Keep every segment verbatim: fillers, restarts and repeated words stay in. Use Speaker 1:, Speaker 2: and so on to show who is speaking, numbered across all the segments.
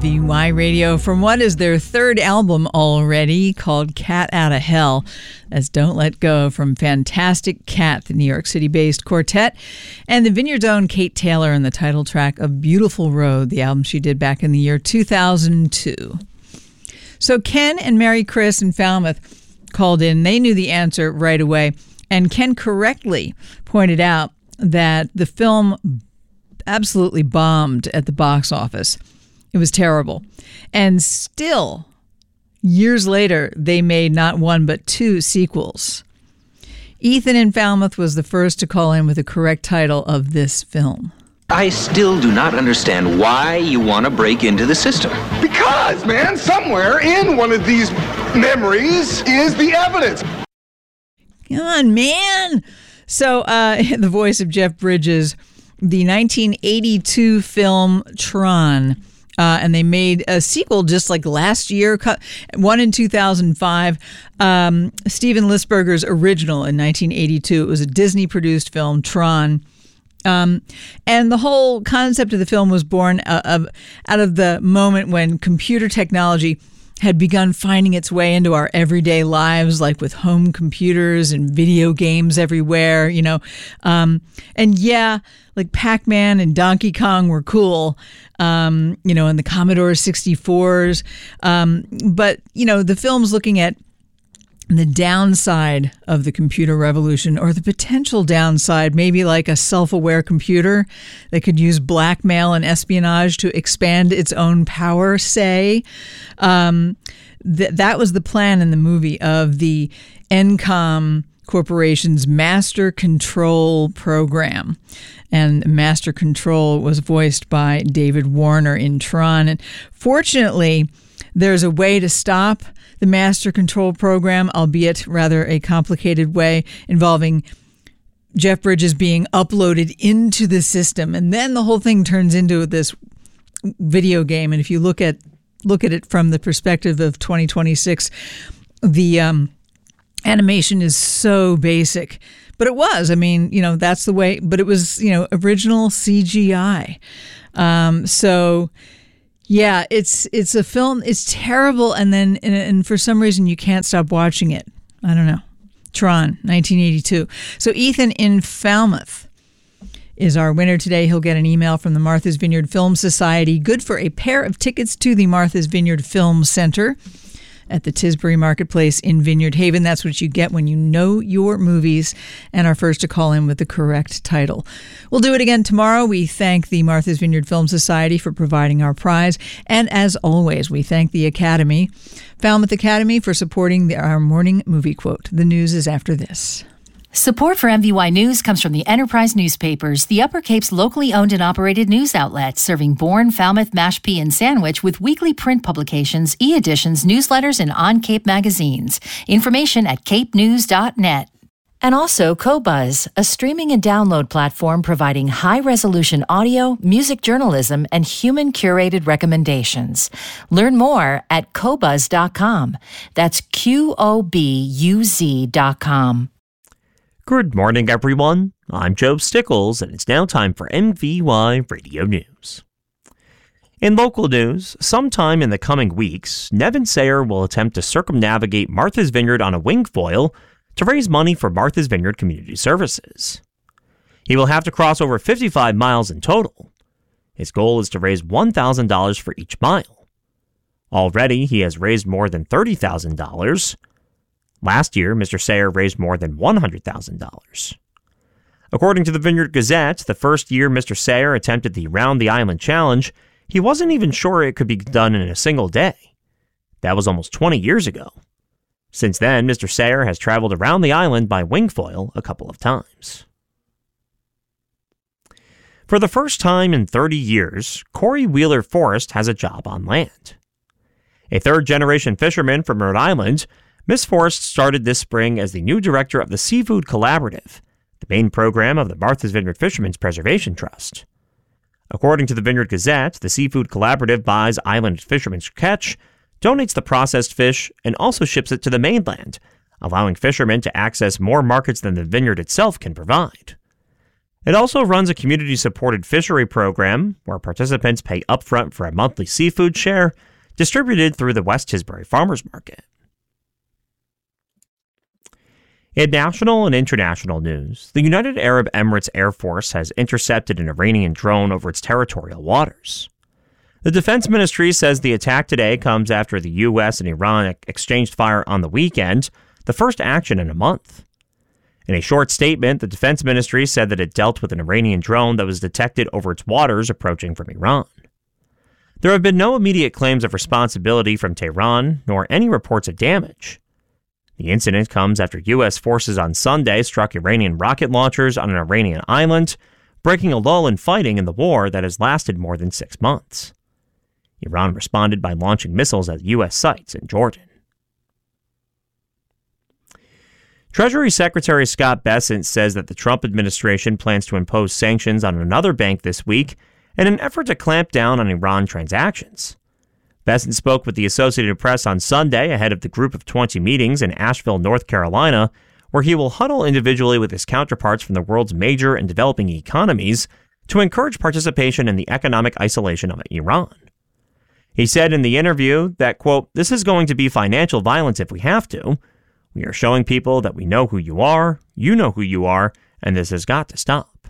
Speaker 1: V Y Radio from what is their third album already, called Cat Outta Hell. That's Don't Let Go from Fantastic Cat, the New York City-based quartet, and the Vineyard's own Kate Taylor in the title track of Beautiful Road, the album she did back in the year two thousand two. So Ken and Mary Chris in Falmouth called in. They knew the answer right away, and Ken correctly pointed out that the film absolutely bombed at the box office. It was terrible. And still, years later, they made not one but two sequels. Ethan in Falmouth was the first to call in with the correct title of this film.
Speaker 2: I still do not understand why you want to break into the system.
Speaker 3: Because, man, somewhere in one of these memories is the evidence.
Speaker 1: Come on, man. So, uh, the voice of Jeff Bridges, the nineteen eighty-two film Tron, uh, and they made a sequel just like last year, one in two thousand five, um, Steven Lisberger's original in nineteen eighty-two. It was a Disney-produced film, Tron. Um, and the whole concept of the film was born uh, of, out of the moment when computer technology had begun finding its way into our everyday lives, like with home computers and video games everywhere, you know. Um, and yeah, like Pac-Man and Donkey Kong were cool, um, you know, and the Commodore sixty-fours. Um, but, you know, the film's looking at the downside of the computer revolution, or the potential downside, maybe like a self-aware computer that could use blackmail and espionage to expand its own power, say. Um, th- that was the plan in the movie of the N COM Corporation's Master Control program. And Master Control was voiced by David Warner in Tron. And fortunately, there's a way to stop the Master Control program, albeit rather a complicated way, involving Jeff Bridges being uploaded into the system. And then the whole thing turns into this video game. And if you look at look at it from the perspective of twenty twenty-six, the um, animation is so basic. But it was. I mean, you know, that's the way. But it was, you know, original C G I. Um, so... Yeah, it's it's a film. It's terrible, and then and, and for some reason you can't stop watching it. I don't know. Tron, nineteen eighty-two. So Ethan in Falmouth is our winner today. He'll get an email from the Martha's Vineyard Film Society, good for a pair of tickets to the Martha's Vineyard Film Center at the Tisbury Marketplace in Vineyard Haven. That's what you get when you know your movies and are first to call in with the correct title. We'll do it again tomorrow. We thank the Martha's Vineyard Film Society for providing our prize. And as always, we thank the Academy, Falmouth Academy, for supporting the, our morning movie quote. The news is after this.
Speaker 4: Support for M V Y News comes from the Enterprise Newspapers, the Upper Cape's locally owned and operated news outlet, serving Bourne, Falmouth, Mashpee, and Sandwich with weekly print publications, e-editions, newsletters, and on-Cape magazines. Information at cape news dot net. And also Qobuz, a streaming and download platform providing high-resolution audio, music journalism, and human-curated recommendations. Learn more at qobuz dot com. That's Q O B U Z dot com.
Speaker 5: Good morning, everyone. I'm Joe Stickles, and it's now time for M V Y Radio News. In local news, sometime in the coming weeks, Nevin Sayer will attempt to circumnavigate Martha's Vineyard on a wingfoil to raise money for Martha's Vineyard Community Services. He will have to cross over fifty-five miles in total. His goal is to raise one thousand dollars for each mile. Already, he has raised more than thirty thousand dollars. Last year, Mister Sayer raised more than one hundred thousand dollars. According to the Vineyard Gazette, the first year Mister Sayer attempted the Round the Island Challenge, he wasn't even sure it could be done in a single day. That was almost twenty years ago. Since then, Mister Sayer has traveled around the island by wingfoil a couple of times. For the first time in thirty years, Corey Wheeler Forrest has a job on land. A third-generation fisherman from Rhode Island, Miss Forrest started this spring as the new director of the Seafood Collaborative, the main program of the Martha's Vineyard Fishermen's Preservation Trust. According to the Vineyard Gazette, the Seafood Collaborative buys island fishermen's catch, donates the processed fish, and also ships it to the mainland, allowing fishermen to access more markets than the vineyard itself can provide. It also runs a community-supported fishery program where participants pay upfront for a monthly seafood share distributed through the West Tisbury Farmers Market. In national and international news, the United Arab Emirates Air Force has intercepted an Iranian drone over its territorial waters. The Defense Ministry says the attack today comes after the U S and Iran exchanged fire on the weekend, the first action in a month. In a short statement, the Defense Ministry said that it dealt with an Iranian drone that was detected over its waters approaching from Iran. There have been no immediate claims of responsibility from Tehran, nor any reports of damage. The incident comes after U S forces on Sunday struck Iranian rocket launchers on an Iranian island, breaking a lull in fighting in the war that has lasted more than six months. Iran responded by launching missiles at U S sites in Jordan. Treasury Secretary Scott Bessent says that the Trump administration plans to impose sanctions on another bank this week in an effort to clamp down on Iran transactions. Bessent spoke with the Associated Press on Sunday ahead of the Group of twenty meetings in Asheville, North Carolina, where he will huddle individually with his counterparts from the world's major and developing economies to encourage participation in the economic isolation of Iran. He said in the interview that, quote, "This is going to be financial violence if we have to. We are showing people that we know who you are, you know who you are, and this has got to stop."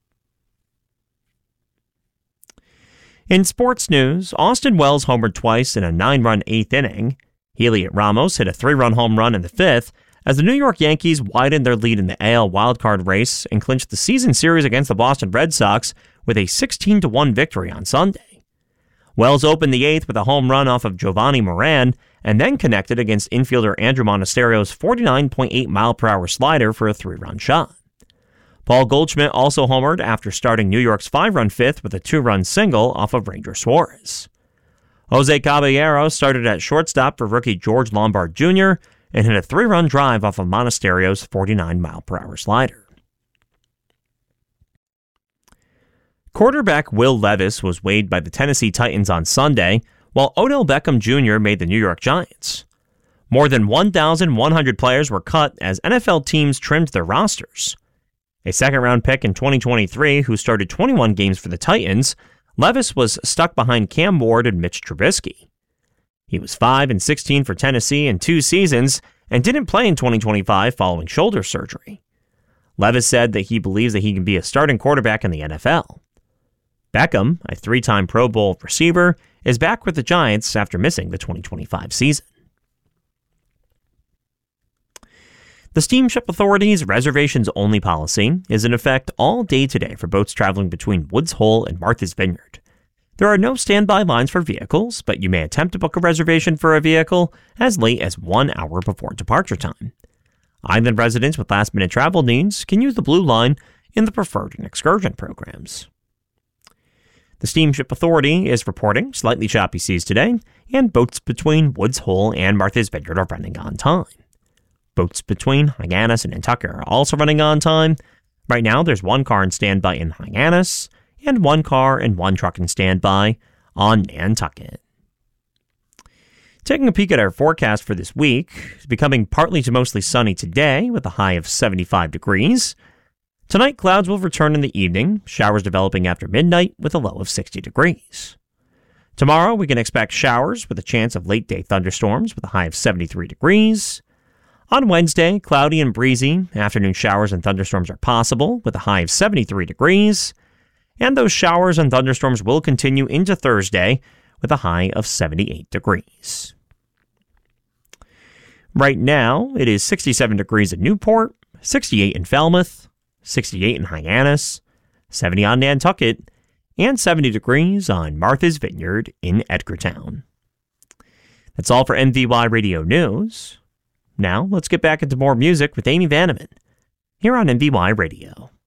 Speaker 5: In sports news, Austin Wells homered twice in a nine-run eighth inning. Heliot Ramos hit a three-run home run in the fifth as the New York Yankees widened their lead in the A L wildcard race and clinched the season series against the Boston Red Sox with a sixteen to one victory on Sunday. Wells opened the eighth with a home run off of Giovanni Moran and then connected against infielder Andrew Monasterio's forty-nine point eight mile per hour slider for a three-run shot. Paul Goldschmidt also homered after starting New York's five-run fifth with a two-run single off of Ranger Suarez. Jose Caballero started at shortstop for rookie George Lombard Junior and hit a three-run drive off of Monasterio's forty-nine mile per hour slider. Quarterback Will Levis was waived by the Tennessee Titans on Sunday, while Odell Beckham Junior made the New York Giants. More than one thousand one hundred players were cut as N F L teams trimmed their rosters. A second-round pick in twenty twenty-three who started twenty-one games for the Titans, Levis was stuck behind Cam Ward and Mitch Trubisky. He was five and sixteen for Tennessee in two seasons and didn't play in twenty twenty-five following shoulder surgery. Levis said that he believes that he can be a starting quarterback in the N F L. Beckham, a three-time Pro Bowl receiver, is back with the Giants after missing the twenty twenty-five season. The Steamship Authority's reservations-only policy is in effect all day today for boats traveling between Woods Hole and Martha's Vineyard. There are no standby lines for vehicles, but you may attempt to book a reservation for a vehicle as late as one hour before departure time. Island residents with last-minute travel needs can use the Blue Line in the Preferred and Excursion programs. The Steamship Authority is reporting slightly choppy seas today, and boats between Woods Hole and Martha's Vineyard are running on time. Boats between Hyannis and Nantucket are also running on time. Right now, there's one car in standby in Hyannis, and one car and one truck in standby on Nantucket. Taking a peek at our forecast for this week, it's becoming partly to mostly sunny today with a high of seventy-five degrees. Tonight, clouds will return in the evening, showers developing after midnight with a low of sixty degrees. Tomorrow, we can expect showers with a chance of late-day thunderstorms with a high of seventy-three degrees. On Wednesday, cloudy and breezy, afternoon showers and thunderstorms are possible with a high of seventy-three degrees. And those showers and thunderstorms will continue into Thursday with a high of seventy-eight degrees. Right now, it is sixty-seven degrees in Newport, sixty-eight in Falmouth, sixty-eight in Hyannis, seventy on Nantucket, and seventy degrees on Martha's Vineyard in Edgartown. That's all for M V Y Radio News. Now, let's get back into more music with Amy Vanneman here on M V Y Radio.